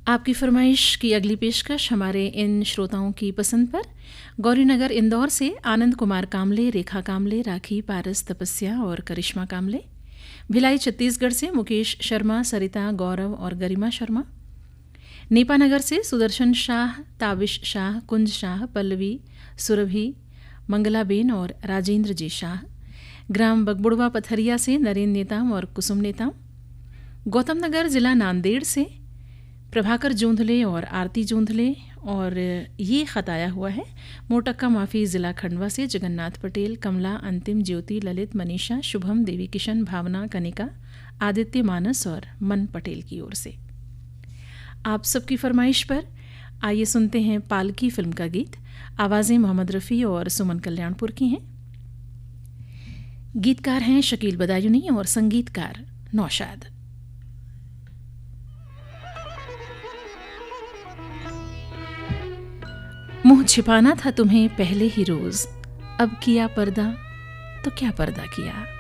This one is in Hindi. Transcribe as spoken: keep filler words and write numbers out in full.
आपकी फरमाइश की अगली पेशकश हमारे इन श्रोताओं की पसंद पर। गौरीनगर इंदौर से आनंद कुमार कामले, रेखा कामले, राखी, पारस, तपस्या और करिश्मा कामले। भिलाई छत्तीसगढ़ से मुकेश शर्मा, सरिता, गौरव और गरिमा शर्मा। नेपानगर से सुदर्शन शाह, ताबिश शाह, कुंज शाह, पल्लवी, सुरभि, मंगलाबेन और राजेंद्र जी शाह। ग्राम बगबुड़वा पथरिया से नरेंद्र नेताम और कुसुम नेताम। गौतम नगर जिला नांदेड़ से प्रभाकर जोंधले और आरती जोंधले। और ये ख़त आया हुआ है मोटक्का माफ़ी ज़िला खंडवा से जगन्नाथ पटेल, कमला, अंतिम, ज्योति, ललित, मनीषा, शुभम, देवी किशन, भावना, कनिका, आदित्य, मानस और मन पटेल की ओर से। आप सबकी फरमाइश पर आइए सुनते हैं पालकी फिल्म का गीत। आवाज़ें मोहम्मद रफ़ी और सुमन कल्याणपुर की हैं। गीतकार हैं शकील बदायूनी और संगीतकार नौशाद। मुंह छिपाना था तुम्हें पहले ही रोज, अब किया पर्दा तो क्या पर्दा किया।